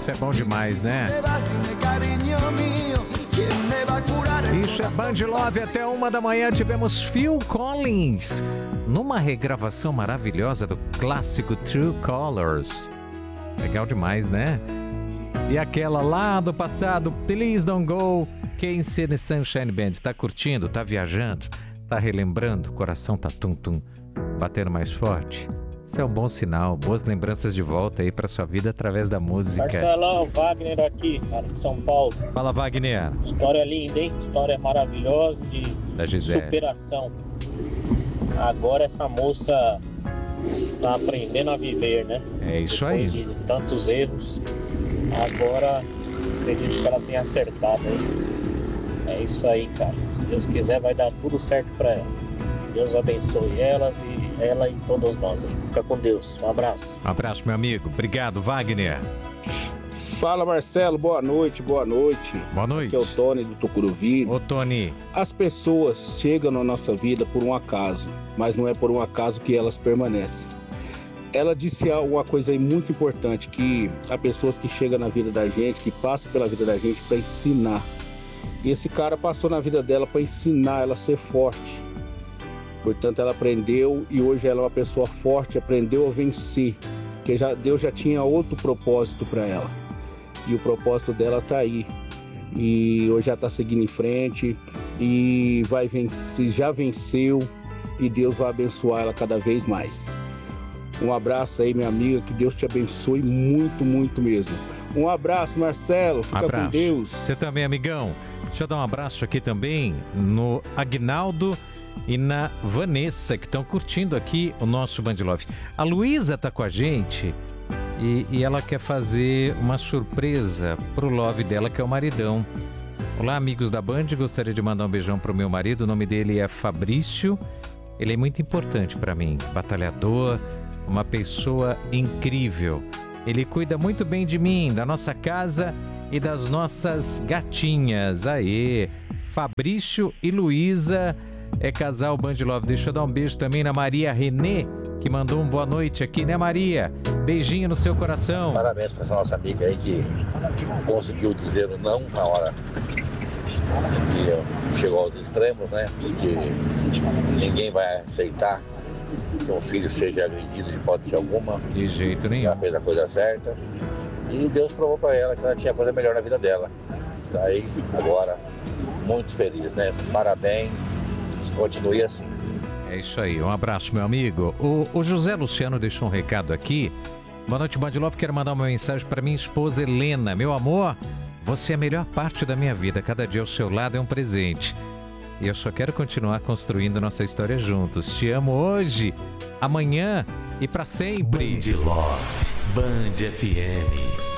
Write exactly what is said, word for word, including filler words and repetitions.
Isso é bom demais, né? Isso é Band Love, até uma da manhã tivemos Phil Collins numa regravação maravilhosa do clássico True Colors. Legal demais, né? E aquela lá do passado, Please Don't Go, Casey and the Sunshine Band. Tá curtindo, tá viajando, tá relembrando, o coração tá tum-tum, batendo mais forte. Isso é um bom sinal, boas lembranças de volta aí pra sua vida através da música. Marcelão, Wagner aqui, cara, de São Paulo. Fala, Wagner. História linda, hein? História maravilhosa de Da Gisele. superação. Agora essa moça tá aprendendo a viver, né? É isso Depois aí. de tantos erros, agora acredito que ela tenha acertado aí. É isso aí, cara. Se Deus quiser, vai dar tudo certo pra ela. Deus abençoe elas e ela e todos nós aí. Fica com Deus. Um abraço. Um abraço, meu amigo. Obrigado, Wagner. Fala, Marcelo. Boa noite, boa noite. Boa noite. Aqui é o Tony do Tucuruvi. Ô, Tony. As pessoas chegam na nossa vida por um acaso, mas não é por um acaso que elas permanecem. Ela disse uma coisa aí muito importante, que há pessoas que chegam na vida da gente, que passam pela vida da gente para ensinar. E esse cara passou na vida dela para ensinar ela a ser forte. Portanto, ela aprendeu e hoje ela é uma pessoa forte, aprendeu a vencer. Porque já, Deus já tinha outro propósito para ela. E o propósito dela está aí. E hoje ela está seguindo em frente e vai vencer, já venceu e Deus vai abençoar ela cada vez mais. Um abraço aí, minha amiga, que Deus te abençoe muito, muito mesmo. Um abraço, Marcelo, fica Abraço. com Deus. Você também, amigão. Deixa eu dar um abraço aqui também no Agnaldo e na Vanessa, que estão curtindo aqui o nosso Band Love. A Luísa está com a gente e, e ela quer fazer uma surpresa pro Love dela, que é o maridão. Olá, amigos da Band, gostaria de mandar um beijão pro meu marido. O nome dele é Fabrício. Ele é muito importante para mim, batalhador, uma pessoa incrível. Ele cuida muito bem de mim, da nossa casa e das nossas gatinhas. Aê, Fabrício e Luísa é casal Band Love. Deixa eu dar um beijo também na Maria Renê, que mandou um boa noite aqui, né, Maria? Beijinho no seu coração. Parabéns para essa nossa amiga aí que conseguiu dizer o não na hora que chegou aos extremos, né? Porque ninguém vai aceitar que um filho seja agredido de hipótese alguma. De jeito nenhum. Ela fez a coisa certa e Deus provou para ela que ela tinha coisa melhor na vida dela. Está aí agora muito feliz, né? Parabéns, continue assim. É isso aí, um abraço, meu amigo. O, o José Luciano deixou um recado aqui. Boa noite, Band Love. Quero mandar uma mensagem para minha esposa Helena. Meu amor, você é a melhor parte da minha vida. Cada dia ao seu lado é um presente. E eu só quero continuar construindo nossa história juntos. Te amo hoje, amanhã e para sempre. Band Love, Band F M.